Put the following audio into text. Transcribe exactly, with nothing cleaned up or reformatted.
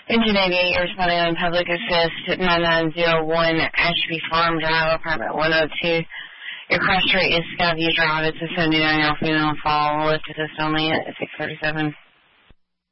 Engine eighty-eight, you're responding on public assist nine nine zero one Ashby Farm Drive, apartment one oh two. Your cross street is Skyview Drive. It's a seventy-nine year old female fall. Lift assist only at six thirty-seven.